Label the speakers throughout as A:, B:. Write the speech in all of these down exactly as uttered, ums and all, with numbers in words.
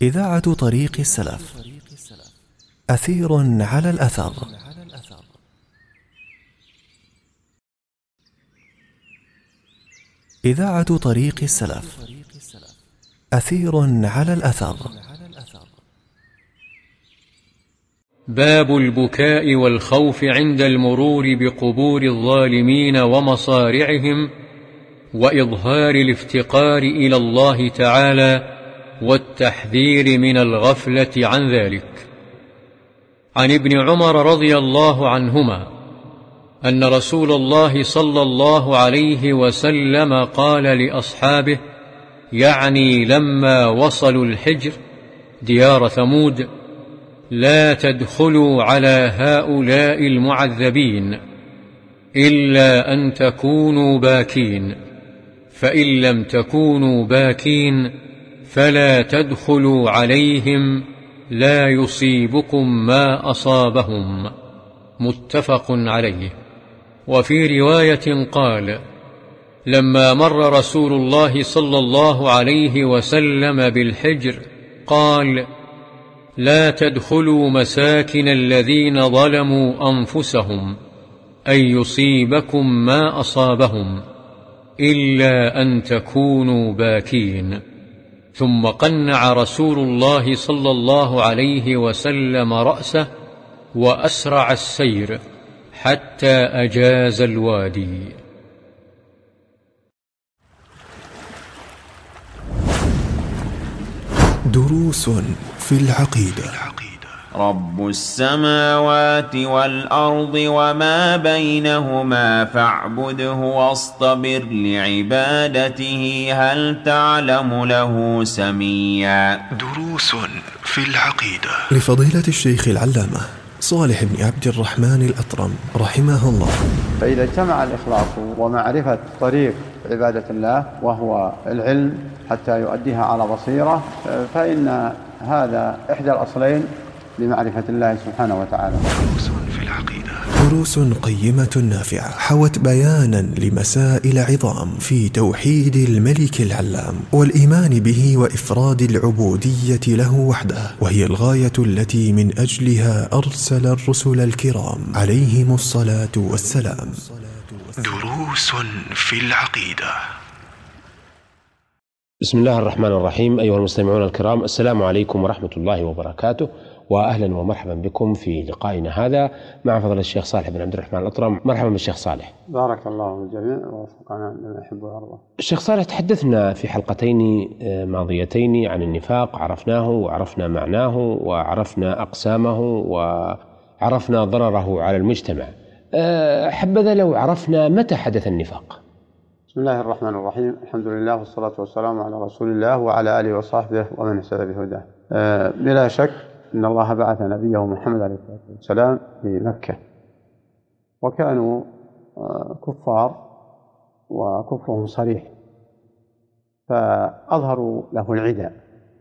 A: إذاعة طريق السلف، أثير على الأثر. إذاعة طريق السلف، أثير على الأثر.
B: باب البكاء والخوف عند المرور بقبور الظالمين ومصارعهم، وإظهار الافتقار إلى الله تعالى والتحذير من الغفلة عن ذلك. عن ابن عمر رضي الله عنهما أن رسول الله صلى الله عليه وسلم قال لأصحابه، يعني لما وصلوا الحجر ديار ثمود: لا تدخلوا على هؤلاء المعذبين إلا أن تكونوا باكين، فإن لم تكونوا باكين فلا تدخلوا عليهم لا يصيبكم ما أصابهم. متفق عليه. وفي رواية قال: لما مر رسول الله صلى الله عليه وسلم بالحجر قال: لا تدخلوا مساكن الذين ظلموا أنفسهم أن يصيبكم ما أصابهم إلا أن تكونوا باكين. ثم قنع رسول الله صلى الله عليه وسلم رأسه وأسرع السير حتى أجاز الوادي.
A: دروس في العقيدة.
C: رب السماوات والأرض وما بينهما فاعبده واصطبر لعبادته هل تعلم له سميا.
A: دروس في العقيدة لفضيلة الشيخ العلامة صالح بن عبد الرحمن الأطرم رحمه الله.
D: فإذا اجتمع الإخلاص ومعرفة طريق عبادة الله وهو العلم حتى يؤديها على بصيرة، فإن هذا إحدى الأصلين لمعرفة الله سبحانه وتعالى.
A: دروس في العقيدة، دروس قيمة نافعة حوت بيانا لمسائل عظام في توحيد الملك العلام والإيمان به وإفراد العبودية له وحده، وهي الغاية التي من أجلها أرسل الرسل الكرام عليهم الصلاة والسلام. دروس في العقيدة.
E: بسم الله الرحمن الرحيم. أيها المستمعون الكرام، السلام عليكم ورحمة الله وبركاته، وأهلا ومرحبا بكم في لقائنا هذا مع فضل الشيخ صالح بن عبد الرحمن الأطرم. مرحبا بالشيخ صالح.
D: بارك الله بالجميع ووفقنا لما يحب ويرضى.
E: الشيخ صالح، تحدثنا في حلقتين ماضيتين عن النفاق، عرفناه وعرفنا معناه وعرفنا أقسامه وعرفنا ضرره على المجتمع. حبذا لو عرفنا متى حدث النفاق.
D: بسم الله الرحمن الرحيم. الحمد لله والصلاة والسلام على رسول الله وعلى آله وصحبه ومن اهتدى بهداه. بلا شك إن الله بعث نبيه محمد عليه الصلاة والسلام في مكة، وكانوا كفار وكفرهم صريح، فأظهروا له العداء،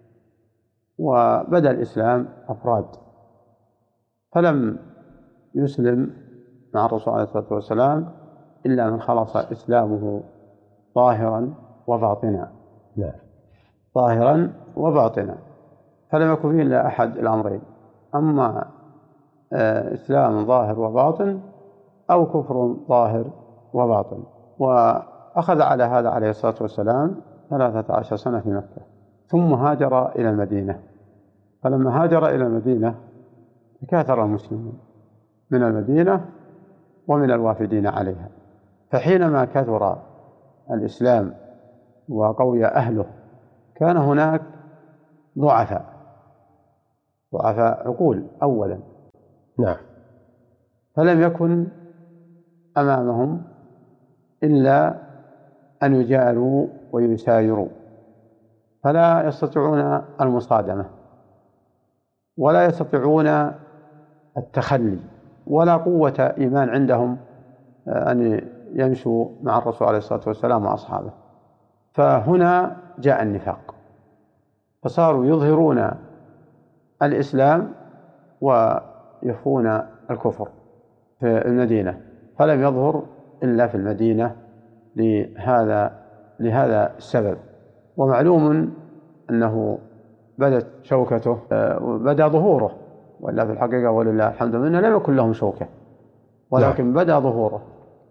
D: وبدأ الإسلام أفراد، فلم يسلم مع الرسول عليه الصلاة والسلام إلا من خلص إسلامه ظاهرا وباطنا.
E: نعم.
D: ظاهرا وباطنا، فلم يكن فيه إلا أحد الأمرين: أما إسلام ظاهر وباطن أو كفر ظاهر وباطن. وأخذ على هذا عليه الصلاة والسلام ثلاثة عشر سنة في مكة، ثم هاجر إلى المدينة. فلما هاجر إلى المدينة تكاثر المسلمون من المدينة ومن الوافدين عليها، فحينما كثر الإسلام وقوي أهله كان هناك ضعفاء ضعفاء عقول أولا.
E: نعم.
D: فلم يكن أمامهم إلا أن يجاروا ويسايروا، فلا يستطيعون المصادمة ولا يستطيعون التخلي، ولا قوة إيمان عندهم أن يمشوا مع الرسول عليه الصلاة والسلام وأصحابه. فهنا جاء النفاق، فصاروا يظهرون الإسلام ويخفون الكفر في المدينة، فلم يظهر إلا في المدينة لهذا لهذا السبب. ومعلوم أنه بدت شوكته، بدا ظهوره، ولا في الحقيقة ولله الحمد منه لم يكن لهم شوكة، ولكن بدا ظهوره.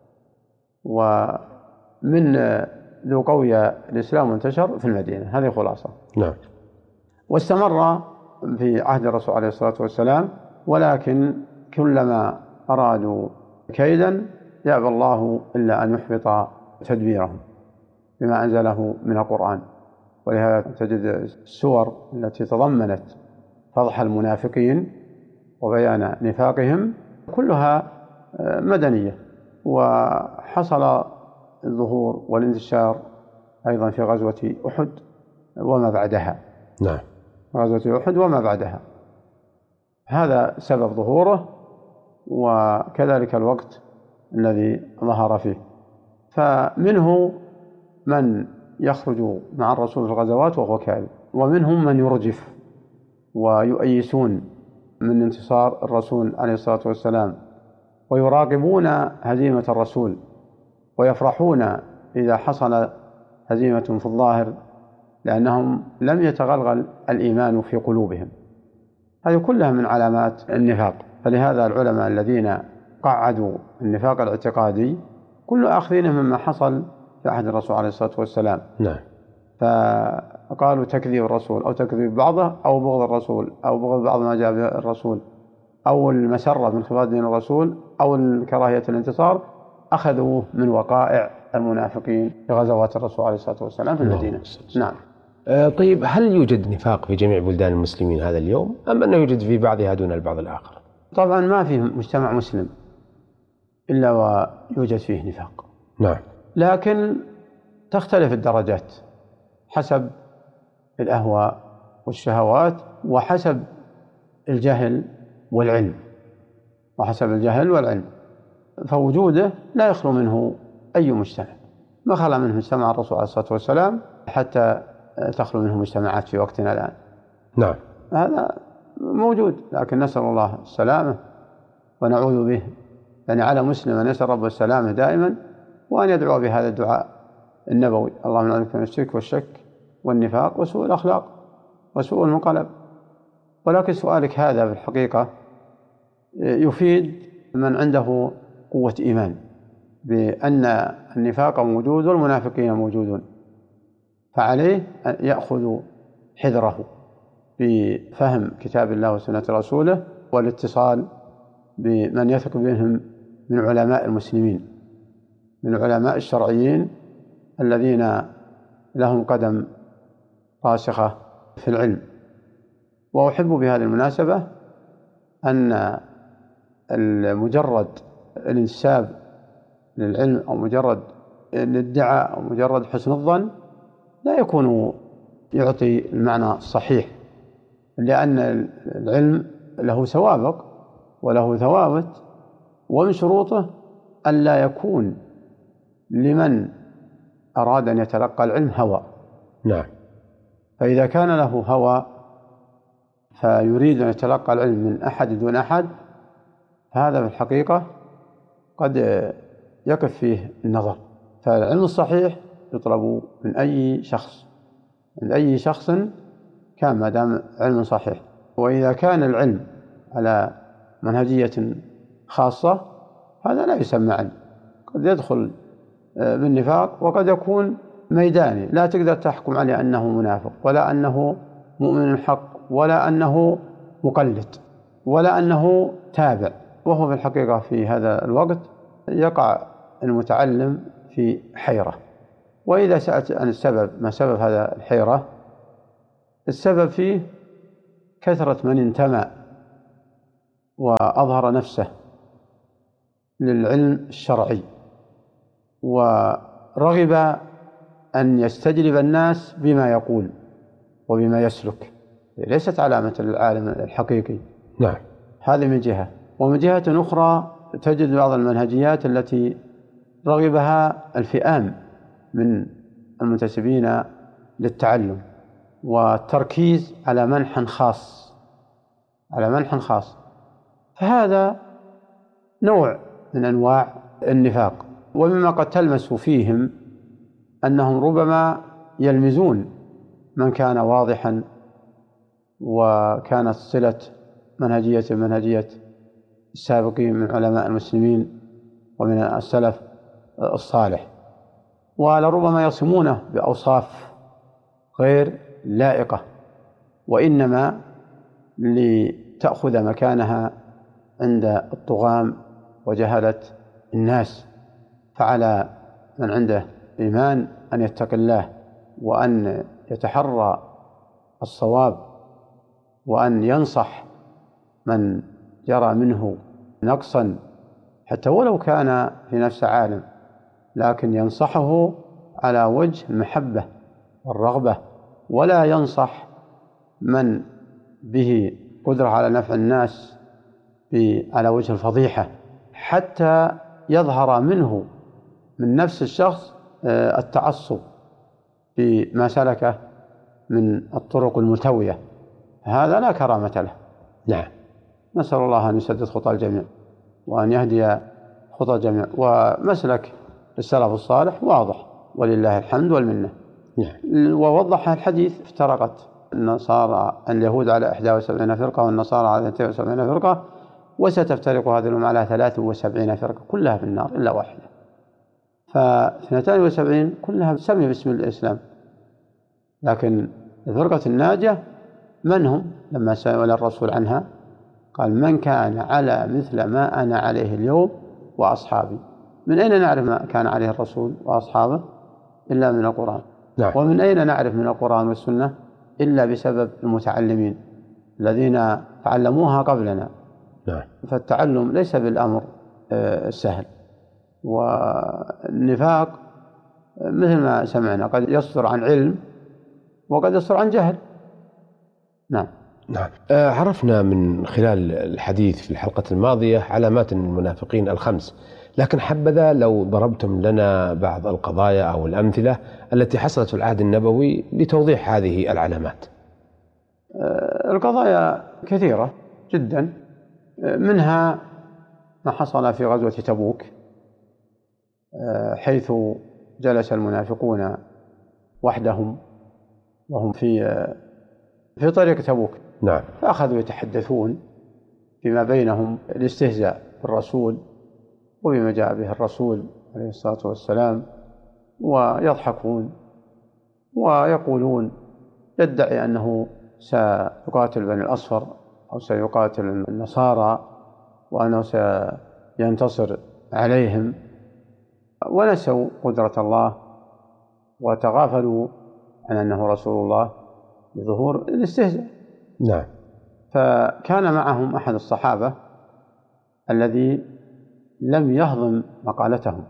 D: ومن ذو قوية الإسلام انتشر في المدينة، هذه خلاصة.
E: نعم.
D: واستمر في عهد الرسول عليه الصلاة والسلام، ولكن كلما أرادوا كيدا يأبى الله إلا أن يحبط تدبيرهم بما أنزله من القرآن. ولهذا تجد السور التي تضمنت فضح المنافقين وبيان نفاقهم كلها مدنية. وحصل الظهور والانتشار أيضا في غزوة أحد وما بعدها.
E: نعم.
D: غزوة أحد وما بعدها، هذا سبب ظهوره، وكذلك الوقت الذي ظهر فيه. فمنه من يخرج مع الرسول في الغزوات وهو كاذب، ومنهم من يرجف ويؤيسون من انتصار الرسول عليه الصلاة والسلام، ويراقبون هزيمة الرسول، ويفرحون إذا حصل هزيمة في الظاهر، لأنهم لم يتغلغل الإيمان في قلوبهم. هذه كلها من علامات النفاق. فلهذا العلماء الذين قعدوا النفاق الاعتقادي كل آخذين مما حصل في عهد الرسول عليه الصلاة والسلام.
E: نعم.
D: فقالوا تكذيب الرسول أو تكذيب بعضه أو بغض الرسول أو بغض بعض ما جاء به الرسول أو المسرة من خفاض دين الرسول أو الكراهية الانتصار، أخذوه من وقائع المنافقين في غزوات الرسول عليه الصلاة والسلام في المدينة. نعم.
E: طيب، هل يوجد نفاق في جميع بلدان المسلمين هذا اليوم، أم أنه يوجد في بعضها دون البعض الآخر؟
D: طبعا ما في مجتمع مسلم إلا ويوجد فيه نفاق.
E: نعم.
D: لكن تختلف الدرجات حسب الأهواء والشهوات، وحسب الجهل والعلم وحسب الجهل والعلم فوجوده لا يخلو منه أي مجتمع. ما خلا منه مجتمع الرسول عليه الصلاة والسلام حتى تخلو منه مجتمعات في وقتنا الآن.
E: نعم.
D: هذا موجود، لكن نسأل الله السلامة ونعوذ به. يعني على مسلم أن يسأل رب السلامة دائما، وأن يدعو بهذا الدعاء النبوي: اللهم نعوذ بك من الشرك والشك والنفاق وسوء الأخلاق وسوء المنقلب. ولكن سؤالك هذا في الحقيقة يفيد من عنده قوة إيمان بأن النفاق موجود والمنافقين موجودون، فعليه أن يأخذ حذره بفهم كتاب الله وسنة رسوله، والاتصال بمن يثق بهم من علماء المسلمين، من العلماء الشرعيين الذين لهم قدم راسخة في العلم. وأحب بهذه المناسبة أن المجرد الانتساب للعلم أو مجرد الادعاء أو مجرد حسن الظن لا يكون يعطي المعنى الصحيح، لأن العلم له سوابق وله ثوابت، ومن شروطه ألا يكون لمن أراد أن يتلقى العلم هوى.
E: نعم.
D: فإذا كان له هوى فيريد أن يتلقى العلم من أحد دون أحد، هذا في الحقيقة قد يقف فيه النظر. فالعلم الصحيح يطلب من أي شخص من أي شخص كان، ما دام علم صحيح. وإذا كان العلم على منهجية خاصة هذا لا يسمى علم، قد يدخل بالنفاق، وقد يكون ميداني لا تقدر تحكم عليه أنه منافق ولا أنه مؤمن حق ولا أنه مقلد ولا أنه تابع. وهو في الحقيقة في هذا الوقت يقع المتعلم في حيرة. وإذا سألت عن السبب، ما سبب هذا الحيرة؟ السبب فيه كثرة من انتمى وأظهر نفسه للعلم الشرعي ورغب أن يستجلب الناس بما يقول وبما يسلك، ليست علامة للعالم الحقيقي.
E: نعم.
D: هذه من جهة. ومن جهة أخرى تجد بعض المنهجيات التي رغبها الفئام من المنتسبين للتعلم، والتركيز على منح خاص على منح خاص فهذا نوع من أنواع النفاق. ومما قد تلمس فيهم أنهم ربما يلمزون من كان واضحا وكانت صلة منهجية منهجية السابقين من علماء المسلمين ومن السلف الصالح، ولربما يصمونه بأوصاف غير لائقة، وإنما لتأخذ مكانها عند الطغام وجهلة الناس. فعلى من عنده إيمان أن يتقي الله وأن يتحرى الصواب، وأن ينصح من يرى منه نقصا حتى ولو كان في نفس عالم، لكن ينصحه على وجه المحبة والرغبة، ولا ينصح من به قدرة على نفع الناس على وجه الفضيحة حتى يظهر منه من نفس الشخص التعصب فيما سلكه من الطرق الملتوية. هذا لا كرامة له.
E: نعم.
D: نسأل الله أن يسدد خطى الجميع وأن يهدي خطى الجميع. ومسلك السلف الصالح واضح ولله الحمد والمنة.
E: نعم.
D: ووضح الحديث: افترقت النصارى اليهود على إحدى وسبعين فرقة والنصارى على اثنتين وسبعين فرقة، وستفترق هذه الأمة على ثلاث وسبعين فرقة كلها في النار إلا واحدة. فاثنتان وسبعين كلها تسمي باسم الإسلام، لكن الفرقة الناجية من هم؟ لما سأل الرسول عنها قال: من كان على مثل ما أنا عليه اليوم وأصحابي. من أين نعرف ما كان عليه الرسول وأصحابه؟ إلا من القرآن.
E: نعم.
D: ومن أين نعرف من القرآن والسنة؟ إلا بسبب المتعلمين الذين تعلموها قبلنا.
E: نعم.
D: فالتعلم ليس بالأمر السهل. والنفاق مثل ما سمعنا قد يصدر عن علم وقد يصدر عن جهل. نعم.
E: نعم. عرفنا من خلال الحديث في الحلقة الماضية علامات المنافقين الخمس، لكن حبذا لو ضربتم لنا بعض القضايا أو الأمثلة التي حصلت في العهد النبوي لتوضيح هذه العلامات.
D: القضايا كثيرة جدا، منها ما حصل في غزوة تبوك، حيث جلس المنافقون وحدهم وهم في في طريق تبوك.
E: نعم.
D: فأخذوا يتحدثون فيما بينهم الاستهزاء بالرسول وبما جاء به الرسول عليه الصلاة والسلام، ويضحكون ويقولون: يدعي أنه سيقاتل بني الأصفر أو سيقاتل النصارى وأنه سينتصر عليهم، ونسوا قدرة الله وتغافلوا عن أنه رسول الله بظهور الاستهزاء.
E: نعم.
D: فكان معهم أحد الصحابة الذي لم يهضم مقالتهم،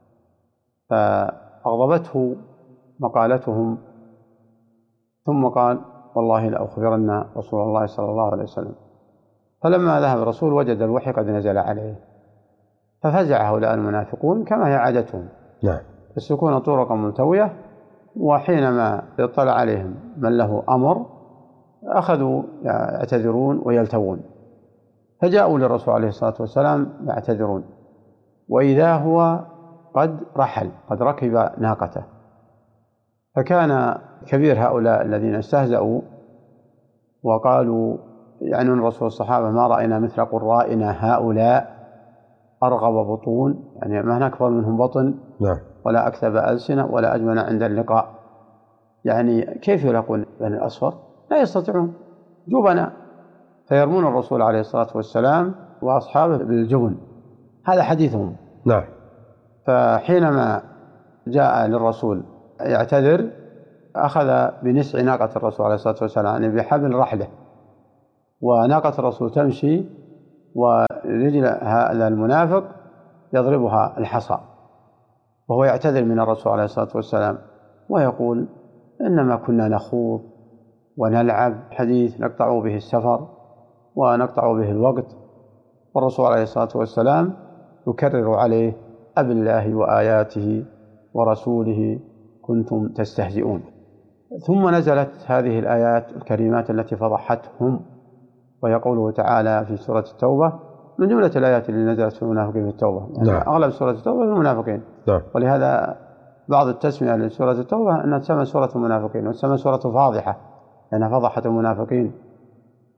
D: فأغضبته مقالتهم، ثم قال: والله لأخبرن رسول الله صلى الله عليه وسلم. فلما ذهب الرسول وجد الوحي قد نزل عليه، ففزع هؤلاء المنافقون كما هي عادتهم.
E: نعم.
D: يسلكون طرقا ملتوية، وحينما يطلع عليهم من له أمر أخذوا يعتذرون ويلتوون، فجاءوا للرسول عليه الصلاة والسلام يعتذرون، وإذا هو قد رحل، قد ركب ناقته. فكان كبير هؤلاء الذين استهزأوا وقالوا يعني الرسول الصحابة: ما رأينا مثل قرائنا هؤلاء أرغب بطون، يعني ما نكبر منهم بطن.
E: نعم.
D: ولا أكذب ألسنة ولا أجمل عند اللقاء. يعني كيف يلاقون بني الأصفر؟ لا يستطيعون، جبنا. فيرمون الرسول عليه الصلاة والسلام وأصحابه بالجبن. هذا حديثهم.
E: نعم.
D: فحينما جاء للرسول يعتذر أخذ بنسع ناقة الرسول عليه الصلاة والسلام، يعني بحبل رحله، وناقة الرسول تمشي ورجل هذا المنافق يضربها الحصى، وهو يعتذر من الرسول عليه الصلاة والسلام ويقول: إنما كنا نخوض ونلعب، حديث نقطع به السفر ونقطع به الوقت. والرسول عليه الصلاة والسلام يكرر عليه: أب الله وآياته ورسوله كنتم تستهزئون. ثم نزلت هذه الآيات الكريمات التي فضحتهم، ويقوله تعالى في سورة التوبة من جملة الآيات اللي نزلت في المنافقين في التوبة، يعني
E: نعم.
D: أغلب سورة التوبة في المنافقين.
E: نعم.
D: ولهذا بعض التسمية لسورة التوبة أنها تسمى سورة المنافقين، وتسمى سورة فاضحة لأنها فضحت المنافقين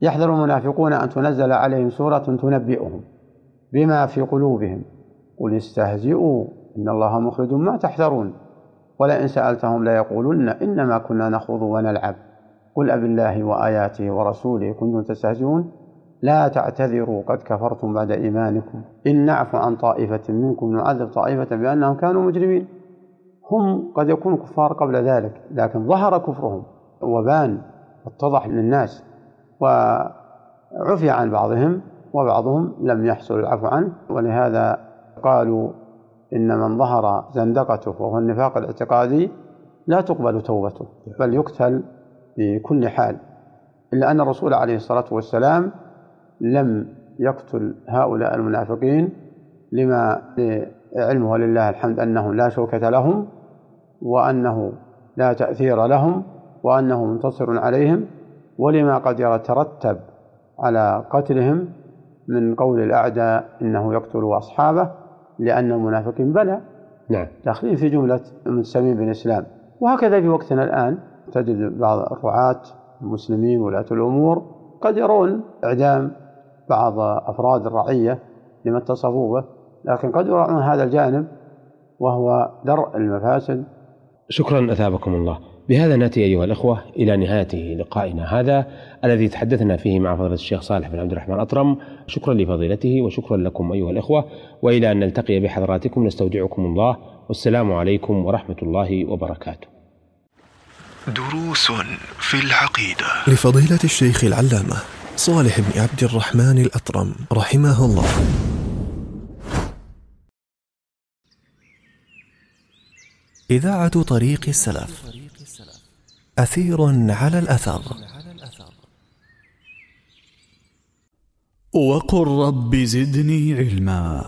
D: يحذر المنافقون أن تنزل عليهم سورة تنبئهم بما في قلوبهم قل استهزئوا إن الله مخرج ما تحذرون ولئن سألتهم ليقولن إنما كنا نخوض ونلعب قل أبالله وآياته ورسوله كنتم تستهزئون لا تعتذروا قد كفرتم بعد إيمانكم إن نعفو عن طائفة منكم نعذب طائفة بأنهم كانوا مجرمين. هم قد يكونوا كفار قبل ذلك لكن ظهر كفرهم وبان واتضح للناس وعفي عن بعضهم وبعضهم لم يحصل العفو عنه، ولهذا قالوا إن من ظهر زندقته وهو النفاق الاعتقادي لا تقبل توبته بل يقتل بكل حال، إلا أن الرسول عليه الصلاة والسلام لم يقتل هؤلاء المنافقين لما علمه ولله الحمد أنه لا شوكة لهم وأنه لا تأثير لهم وأنه منتصر عليهم، ولما قد يترتب على قتلهم من قول الأعداء إنه يقتل أصحابه، لأن المنافقين بلى
E: نعم
D: داخلين في جملة منتسبين بالإسلام. وهكذا في وقتنا الآن تجد بعض الرعاة المسلمين ولاة الأمور قد يرون إعدام بعض أفراد الرعية لما اتصفوا به، لكن قد يراعون هذا الجانب وهو درء المفاسد.
E: شكرا أثابكم الله. بهذا نأتي أيها الأخوة إلى نهاية لقائنا هذا الذي تحدثنا فيه مع فضيلة الشيخ صالح بن عبد الرحمن أطرم. شكرا لفضيلته وشكرا لكم أيها الأخوة، وإلى أن نلتقي بحضراتكم نستودعكم الله، والسلام عليكم ورحمة الله وبركاته.
A: دروس في العقيدة لفضيلة الشيخ العلامة صالح بن عبد الرحمن الأطرم رحمه الله. إذاعة طريق السلف، أثير على الأثر. وقل رب زدني علما.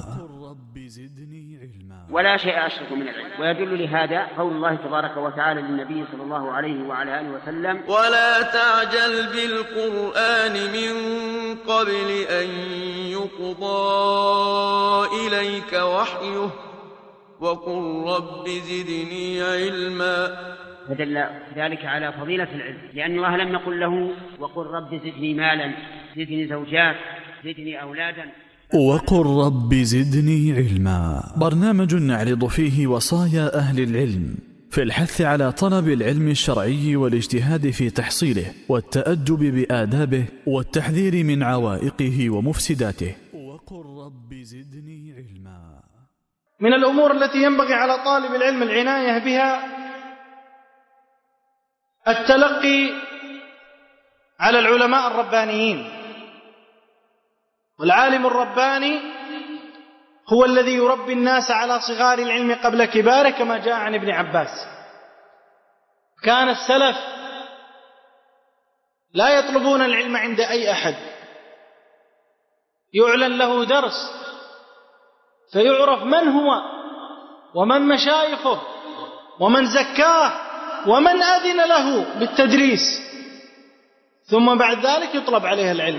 F: ولا شيء أشرف من العلم. ويدل لهذا قول الله تبارك وتعالى للنبي صلى الله عليه وعلى آله وسلم:
G: ولا تعجل بالقرآن من قبل أن يقضى إليك وحيه وقل رب زدني علما.
F: فدل ذلك على فضيلة العلم، لأن الله لم يقل له وقل رب زدني مالا، زدني زوجات، زدني أولادا.
A: وقل رب زدني علما، برنامج نعرض فيه وصايا أهل العلم في الحث على طلب العلم الشرعي والاجتهاد في تحصيله والتأدب بآدابه والتحذير من عوائقه ومفسداته. وقل رب زدني علما.
H: من الأمور التي ينبغي على طالب العلم العناية بها التلقي على العلماء الربانيين. والعالم الرباني هو الذي يربي الناس على صغار العلم قبل كباره، كما جاء عن ابن عباس. كان السلف لا يطلبون العلم عند أي أحد، يعلن له درس فيعرف من هو ومن مشايخه ومن زكاه ومن أذن له بالتدريس، ثم بعد ذلك يطلب عليه العلم.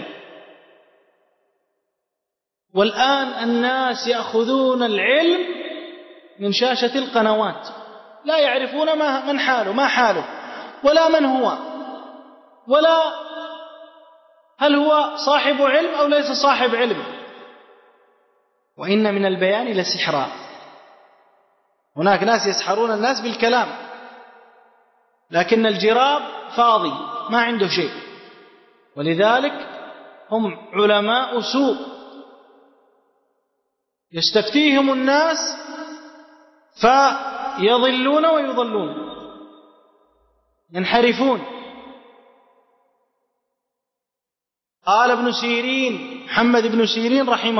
H: والآن الناس يأخذون العلم من شاشة القنوات، لا يعرفون ما من حاله ما حاله ولا من هو، ولا هل هو صاحب علم أو ليس صاحب علم. وإن من البيان لسحرا. هناك ناس يسحرون الناس بالكلام، لكن الجراب فاضي ما عنده شيء، ولذلك هم علماء سوء يستفتيهم الناس فيضلون ويضلون، ينحرفون. قال ابن سيرين، محمد بن سيرين رحمه